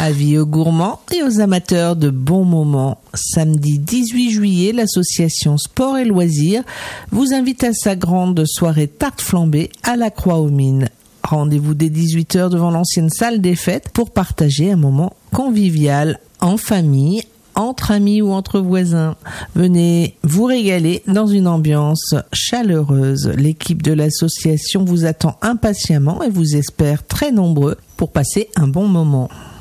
Avis aux gourmands et aux amateurs de bons moments. Samedi 18 juillet, l'association Sport et Loisirs vous invite à sa grande soirée tarte flambée à la Croix-aux-Mines. Rendez-vous dès 18h devant l'ancienne salle des fêtes pour partager un moment convivial en famille, entre amis ou entre voisins. Venez vous régaler dans une ambiance chaleureuse. L'équipe de l'association vous attend impatiemment et vous espère très nombreux pour passer un bon moment.